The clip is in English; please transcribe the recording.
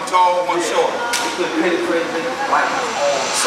one tall, one short. We put penny credits in the white.